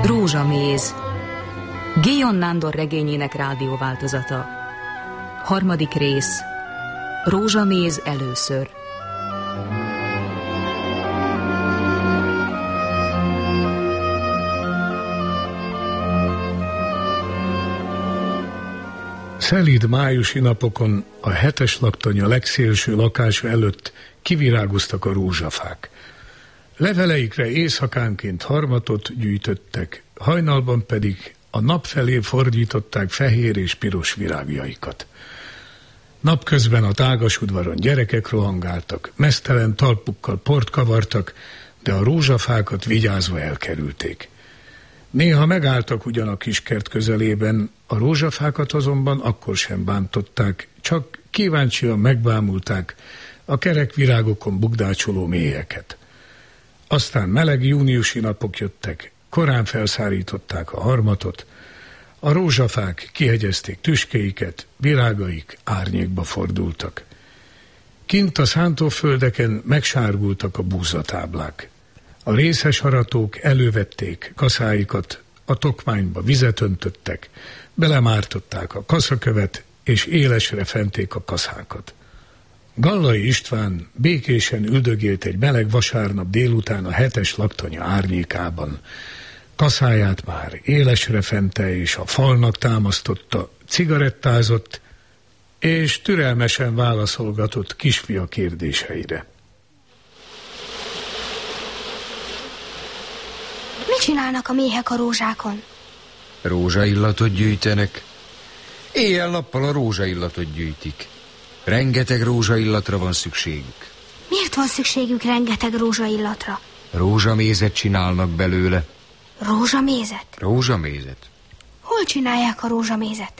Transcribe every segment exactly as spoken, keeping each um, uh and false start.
Rózsaméz. Guillaume Nándor regényének rádióváltozata. Harmadik rész. Rózsaméz először. Szelíd májusi napokon a hetes laktanya legszélső lakása előtt kivirágoztak a rózsafák. Leveleikre éjszakánként harmatot gyűjtöttek, hajnalban pedig a nap felé fordították fehér és piros virágjaikat. Napközben a tágas udvaron gyerekek rohangáltak, meztelen talpukkal port kavartak, de a rózsafákat vigyázva elkerülték. Néha megálltak ugyan a kiskert közelében, a rózsafákat azonban akkor sem bántották, csak kíváncsian megbámulták a kerek virágokon bugdácsoló méheket. Aztán meleg júniusi napok jöttek, korán felszárították a harmatot, a rózsafák kihegyezték tüskéiket, virágaik árnyékba fordultak. Kint a szántóföldeken megsárgultak a búzatáblák. A részes haratók elővették kaszáikat, a tokmányba vizet öntöttek, belemártották a kaszakövet, és élesre fenték a kaszákat. Gallai István békésen üldögélt egy meleg vasárnap délután a hetes laktanya árnyékában. Kaszáját már élesre fente és a falnak támasztotta, cigarettázott, és türelmesen válaszolgatott kisfia kérdéseire. Mit csinálnak a méhek a rózsákon? Rózsaillatot gyűjtenek. Éjjel-nappal a rózsaillatot gyűjtik. Rengeteg rózsaillatra van szükségük. Miért van szükségük rengeteg rózsaillatra? Rózsamézet csinálnak belőle. Rózsamézet? Rózsamézet. Hol csinálják a rózsamézet?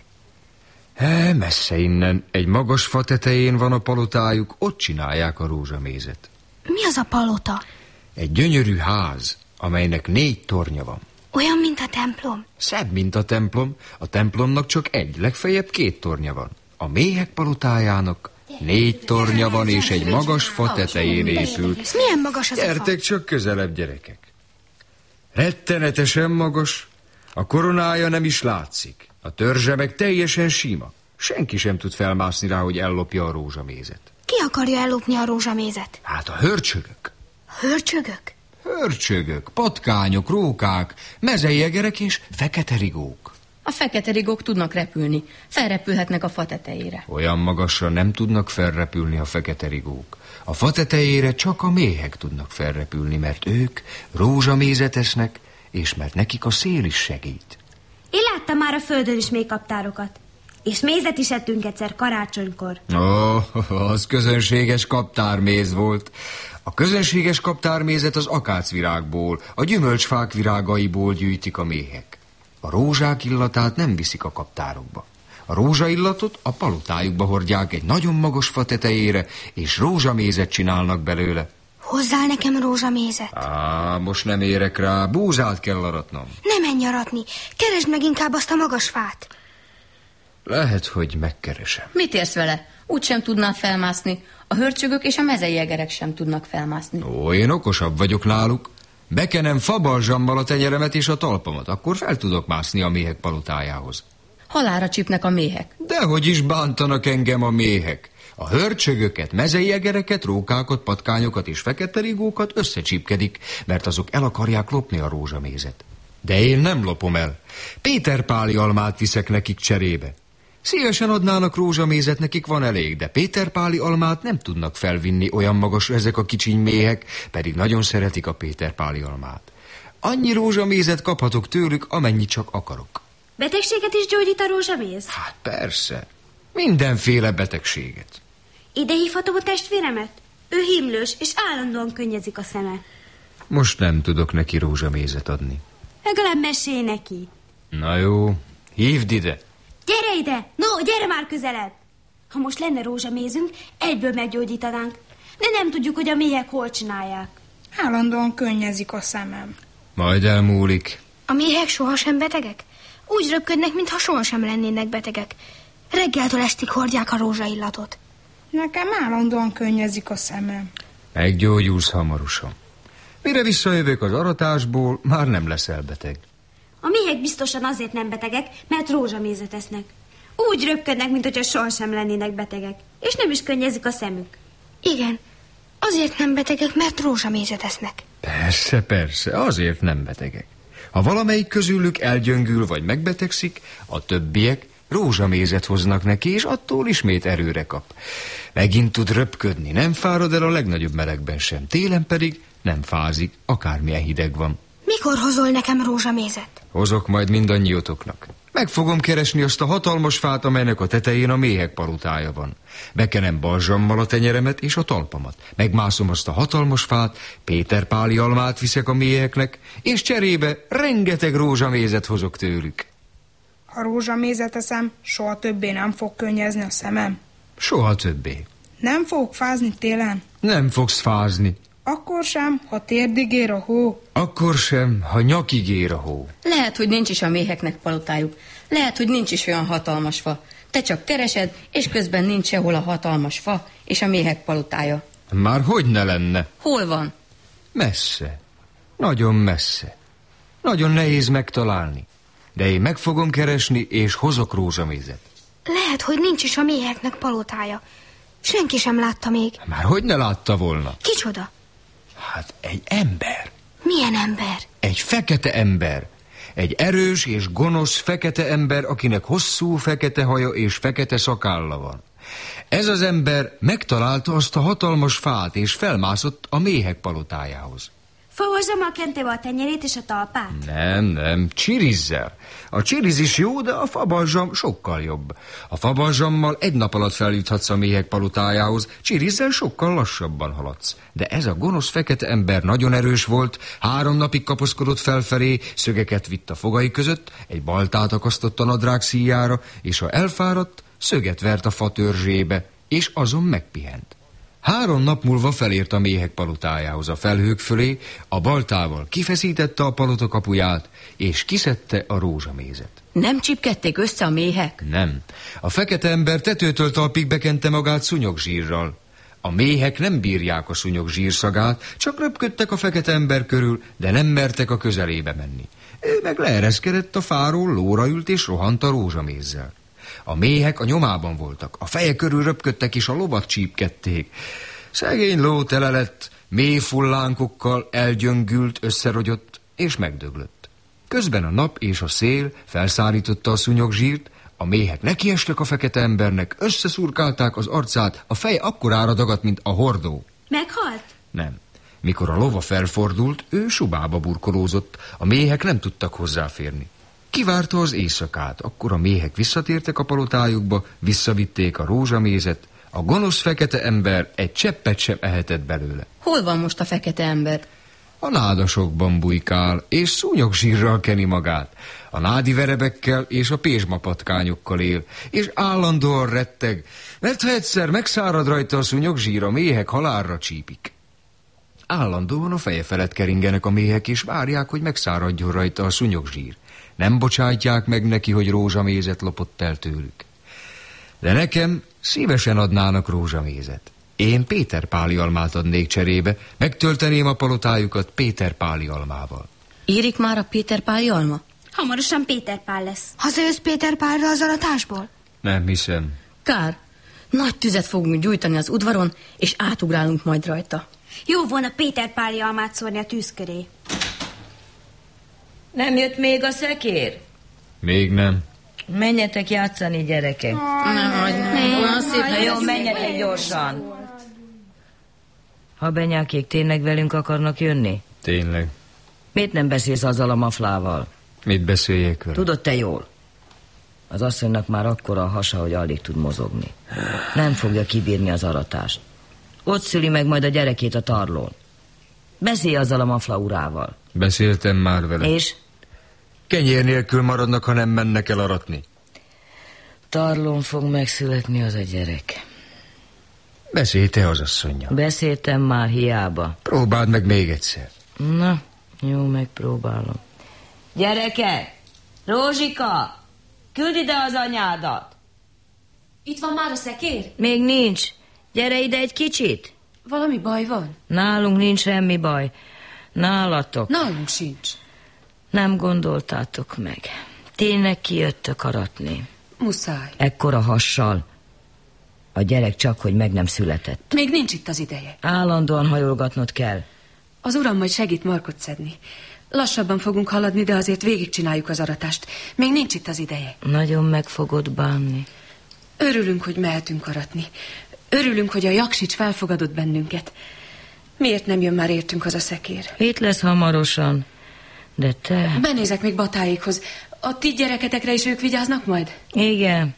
He, messze innen. Egy magas fa tetején van a palotájuk, ott csinálják a rózsamézet. Mi az a palota? Egy gyönyörű ház, amelynek négy tornya van. Olyan, mint a templom? Szebb, mint a templom. A templomnak csak egy, legfeljebb két tornya van. A méhek palotájának négy tornya van, és egy magas fa tetején épült. Milyen magas az a fa? Gyertek csak közelebb, gyerekek. Rettenetesen magas. A koronája nem is látszik. A törzse meg teljesen sima. Senki sem tud felmászni rá, hogy ellopja a rózsamézet. Ki akarja ellopni a rózsamézet? Hát a hörcsögök. Hörcsögök? Hörcsögök, patkányok, rókák, mezejjegerek és fekete rigók. A fekete rigók tudnak repülni, felrepülhetnek a fa tetejére. Olyan magasra nem tudnak felrepülni a fekete rigók. A fa tetejére csak a méhek tudnak felrepülni, mert ők rózsamézet esznek, és mert nekik a szél is segít. Én láttam már a földön is méhkaptárokat, és mézet is ettünk egyszer karácsonykor. Ó, oh, az közönséges kaptárméz volt. A közönséges kaptármézet az akácvirágból, a gyümölcsfák virágaiból gyűjtik a méhek. A rózsák illatát nem viszik a kaptárokba. A rózsaillatot a palotájukba hordják egy nagyon magas fa tetejére, és rózsamézet csinálnak belőle. Hozzál nekem rózsamézet? Á, most nem érek rá, búzát kell aratnom. Ne menj aratni, keresd meg inkább azt a magas fát. Lehet, hogy megkeresem. Mit érsz vele? Úgy sem tudnál felmászni. A hörcsögök és a mezejjegerek sem tudnak felmászni. Ó, én okosabb vagyok náluk. Bekenem fabalzsammal a tenyeremet és a talpamat, akkor fel tudok mászni a méhek palotájához. Halálra csípnek a méhek. Dehogy is bántanak engem a méhek. A hörcsögöket, mezejjegereket, rókákat, patkányokat és fekete rigókat összecsípkedik, mert azok el akarják lopni a rózsamézet. De én nem lopom el. Péterpáli almát viszek nekik cserébe. Szívesen adnának rózsamézet, nekik van elég, de péterpáli almát nem tudnak felvinni, olyan magas ezek a kicsiny méhek, pedig nagyon szeretik a péterpáli almát. Annyi rózsamézet kaphatok tőlük, amennyi csak akarok. Betegséget is gyógyít a rózsaméz? Hát persze. Mindenféle betegséget. Ide hívhatom a testvéremet? Ő himlős, és állandóan könnyezik a szeme. Most nem tudok neki rózsamézet adni. Legalább mesélj neki. Na jó, hívd ide. Gyere ide! No, gyere már közelebb! Ha most lenne rózsamézünk, egyből meggyógyítanánk. De nem tudjuk, hogy a méhek hol csinálják. Állandóan könnyezik a szemem. Majd elmúlik. A méhek sohasem betegek? Úgy röpködnek, mintha sohasem lennének betegek. Reggeltől estig hordják a rózsaillatot. Nekem állandóan könnyezik a szemem. Meggyógyulsz hamarosan. Mire visszajövök az aratásból, már nem leszel beteg. A méhek biztosan azért nem betegek, mert rózsamézet esznek. Úgy röpködnek, mint hogyha sohasem lennének betegek. És nem is könnyezik a szemük. Igen, azért nem betegek, mert rózsamézet esznek. Persze, persze, azért nem betegek. Ha valamelyik közülük elgyöngül vagy megbetegszik, a többiek rózsamézet hoznak neki, és attól ismét erőre kap. Megint tud röpködni, nem fárad el a legnagyobb melegben sem, télen pedig nem fázik, akármilyen hideg van. Mikor hozol nekem rózsamézet? Hozok majd mindannyiótoknak. Meg fogom keresni azt a hatalmas fát, amelynek a tetején a méhek palotája van. Bekenem balzsammal a tenyeremet és a talpamat. Megmászom azt a hatalmas fát, Péter Páli almát viszek a méheknek, és cserébe rengeteg rózsamézet hozok tőlük. Ha rózsamézet eszem, soha többé nem fog könnyezni a szemem. Soha többé. Nem fogok fázni télen? Nem fogsz fázni. Akkor sem, ha térdig ér a hó. Akkor sem, ha nyakig ér a hó. Lehet, hogy nincs is a méheknek palotájuk. Lehet, hogy nincs is olyan hatalmas fa. Te csak keresed, és közben nincs sehol a hatalmas fa és a méhek palotája. Már hogy ne lenne? Hol van? Messze. Nagyon messze. Nagyon nehéz megtalálni. De én meg fogom keresni, és hozok rózsamézet. Lehet, hogy nincs is a méheknek palotája. Senki sem látta még. Már hogy ne látta volna? Kicsoda? Hát egy ember. Milyen ember? Egy fekete ember. Egy erős és gonosz fekete ember, akinek hosszú fekete haja és fekete szakálla van. Ez az ember megtalálta azt a hatalmas fát, és felmászott a méhek palotájához. Favazsammal kente be a tenyerét és a talpát? Nem, nem, csirizzel. A csiriz is jó, de a fabalzsam sokkal jobb. A fabalzsammal egy nap alatt feljuthatsz a méhek palotájához, csirizzel sokkal lassabban haladsz. De ez a gonosz fekete ember nagyon erős volt, három napig kapaszkodott felfelé, szögeket vitt a fogai között, egy baltát akasztott a nadrág szíjára, és ha elfáradt, szöget vert a fa törzsébe, és azon megpihent. Három nap múlva felért a méhek palotájához a felhők fölé, a baltával kifeszítette a palota kapuját, és kiszedte a rózsamézet. Nem csipkedték össze a méhek? Nem. A fekete ember tetőtől talpig bekente magát szúnyogzsírral. A méhek nem bírják a szúnyog zsírszagát, csak röpködtek a fekete ember körül, de nem mertek a közelébe menni. Ő meg leereszkedett a fáról, lóra ült és rohant a rózsamézzel. A méhek a nyomában voltak, a feje körül röpködtek és a lovat csípkedték. Szegény ló tele lett, mély fullánkokkal elgyöngült, összerogyott és megdöglött. Közben a nap és a szél felszárította a szúnyogzsírt, a méhek nekiestek a fekete embernek, összeszurkálták az arcát, a feje akkorára dagadt, mint a hordó. Meghalt? Nem. Mikor a lova felfordult, ő subába burkolózott, a méhek nem tudtak hozzáférni. Kivárta az éjszakát, akkor a méhek visszatértek a palotájukba, visszavitték a rózsamézet, a gonosz fekete ember egy cseppet sem ehetett belőle. Hol van most a fekete ember? A nádasokban bujkál, és szúnyogzsírral keni magát. A nádi verebekkel és a pézsmapatkányokkal él, és állandóan retteg, mert ha egyszer megszárad rajta a szúnyogzsír, a méhek halálra csípik. Állandóan a feje felett keringenek a méhek, és várják, hogy megszáradjon rajta a szúnyogzsír. Nem bocsátják meg neki, hogy rózsamézet lopott el tőlük. De nekem szívesen adnának rózsamézet. Én Péter Páli almát adnék cserébe, megtölteném a palotájukat Péter Páli almával. Érik már a Péter Páli alma? Hamarosan Péter Pál lesz. Hazajössz Péter Pálra az aratásból? Nem hiszem. Kár, nagy tüzet fogunk gyújtani az udvaron, és átugrálunk majd rajta. Jó volna Péter Páli almát szórni a tűz köré. Nem jött még a szekér? Még nem. Menjetek játszani, gyerekek. Nem, hogy nem. Olyan szép. Na jó, menjetek gyorsan. Ha benyákék tényleg velünk akarnak jönni? Tényleg. Miért nem beszélsz azzal a maflával? Mit beszéljek vele? Tudod te jól. Az asszonynak már akkora a hasa, hogy alig tud mozogni. Nem fogja kibírni az aratást. Ott szüli meg majd a gyerekét a tarlón. Beszélj azzal a mafla urával. Beszéltem már vele. És? Kenyér nélkül maradnak, ha nem mennek el aratni. Tarlón fog megszületni az a gyerek. Beszélj te az asszonnyal. Beszéltem már, hiába. Próbáld meg még egyszer. Na, jó, megpróbálom. Gyerekek! Rózsika! Küld ide az anyádat! Itt van már a szekér? Még nincs. Gyere ide egy kicsit. Valami baj van? Nálunk nincs semmi baj. Nálatok. Nálunk sincs. Nem gondoltátok meg. Tényleg kijöttök aratni. Muszáj. Ekkora hassal. A gyerek csak, hogy meg nem született. Még nincs itt az ideje. Állandóan hajolgatnod kell. Az uram majd segít markot szedni. Lassabban fogunk haladni, de azért végigcsináljuk az aratást. Még nincs itt az ideje. Nagyon meg fogod bánni. Örülünk, hogy mehetünk aratni. Örülünk, hogy a Jaksics felfogadott bennünket. Miért nem jön már értünk az a szekér? Itt lesz hamarosan. De te... Benézek még Batáékhoz. A ti gyereketekre is ők vigyáznak majd? Igen.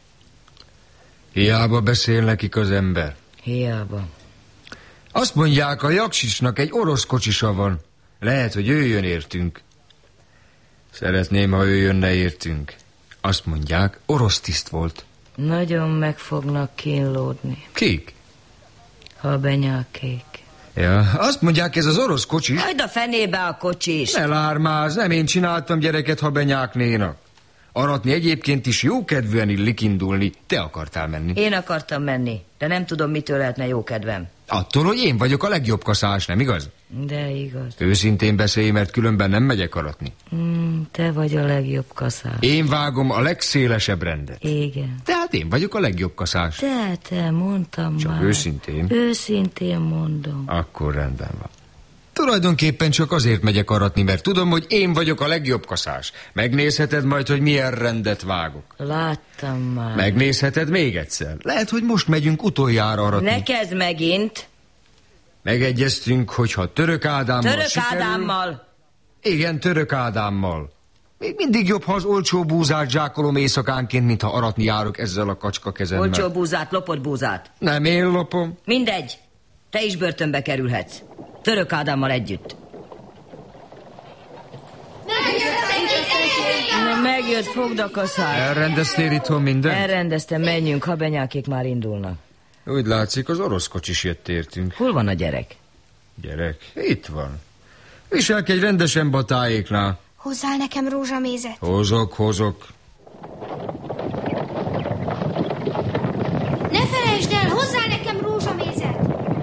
Hiába beszél nekik az ember. Hiába. Azt mondják, a Jaksicsnak egy orosz kocsisa van. Lehet, hogy ő jön értünk. Szeretném, ha ő jönne értünk. Azt mondják, orosz tiszt volt. Nagyon meg fognak kínlódni. Kik? Habenyákék. Ja, azt mondják, ez az orosz kocsis. Hagyd a fenébe a kocsis. Ne lármáz, nem én csináltam gyereket Habenyáknénak. Aratni egyébként is jókedvűen illik indulni. Te akartál menni. Én akartam menni, de nem tudom, mitől lehetne jó kedvem. Attól, hogy én vagyok a legjobb kaszás, nem igaz? De igaz. Őszintén beszélj, mert különben nem megyek aratni. Mm, te vagy a legjobb kaszás. Én vágom a legszélesebb rendet. Igen. Tehát én vagyok a legjobb kaszás. Te, te, mondtam Csak már. őszintén? Őszintén mondom. Akkor rendben van. Tulajdonképpen csak azért megyek aratni, mert tudom, hogy én vagyok a legjobb kaszás. Megnézheted majd, hogy milyen rendet vágok. Láttam már. Megnézheted még egyszer. Lehet, hogy most megyünk utoljára aratni. Ne kezd megint. Megegyeztünk, hogyha Török Ádámmal Török sikerül... Ádámmal? Igen, Török Ádámmal. Még mindig jobb, ha az olcsó búzát zsákolom éjszakánként, mint ha aratni járok ezzel a kacska kezemmel. Olcsó búzát, lopott búzát. Nem én lopom. Mindegy. Te is börtönbe kerülhetsz. Török Ádámmal együtt. Na, megjött, fogd a kaszát. Elrendeztél itthon mindent? Elrendeztem, menjünk, Habenyákék már indulnak. Úgy látszik, az orosz kocsis jött értünk. Hol van a gyerek? Gyerek? Itt van. Viselkedj rendesen Batáéknál. Hozzál nekem rózsamézet. Hozok, hozok. Ne felejtsd el, hozzál nekem rózsamézet.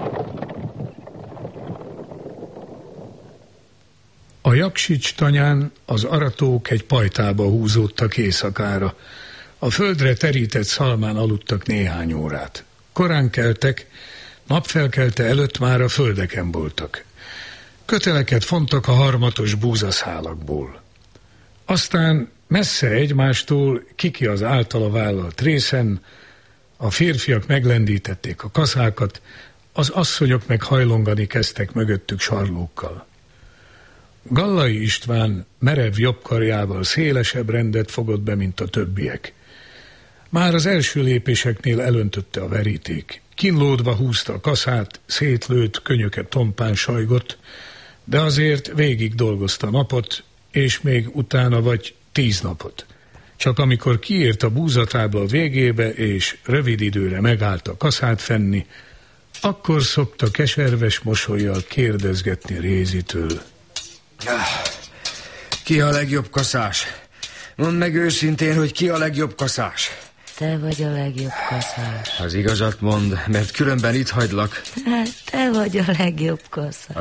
A Jaksics tanyán az aratók egy pajtába húzódtak éjszakára. A földre terített szalmán aludtak néhány órát. Korán keltek, napfelkelte előtt már a földeken voltak. Köteleket fontak a harmatos búzaszálakból. Aztán messze egymástól, kiki az általa vállalt részen, a férfiak meglendítették a kaszákat, az asszonyok meg hajlongani kezdtek mögöttük sarlókkal. Gallai István merev jobbkarjával szélesebb rendet fogott be, mint a többiek. Már az első lépéseknél elöntötte a veríték. Kínlódva húzta a kaszát, szétlőtt, könyöket tompán sajgott, de azért végig dolgozta napot, és még utána vagy tíz napot. Csak amikor kiért a búzatábla végébe, és rövid időre megállt a kaszát fenni, akkor szokta keserves mosollyal kérdezgetni Rézitől. Ki a legjobb kaszás? Mondd meg őszintén, hogy ki a legjobb kaszás? Te vagy a legjobb kaszás. Az igazat mondd, mert különben itt hagylak. Te vagy a legjobb kaszás.